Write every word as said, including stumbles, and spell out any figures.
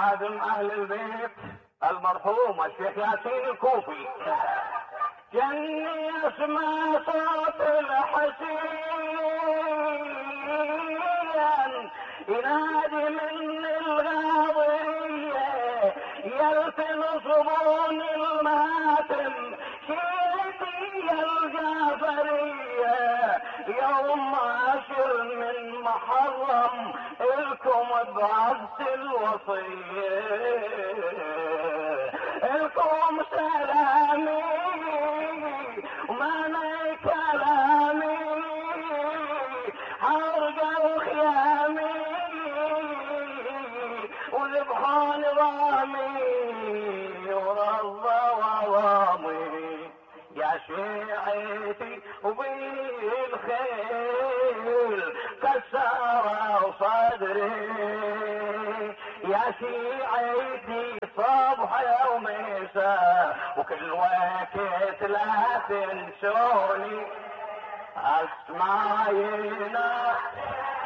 خادم اهل البيت المرحوم الشيخ ياسين الكوفي، جني اسمع صوت الحسين ينادي من الغاضية يرسل صبون الماتم شيعتي الجعفرية يوم عاشر من محرم الكم بعث الوصية الكم سلامي وماني كلامي حرقوا خيامي وذبحوا نظامي ورضوا عوامي يا شيعتي وبالخيل كسروا صدري يا شيعتي صبح يوم مساء وكل وقت لا تنسوني اسمعينا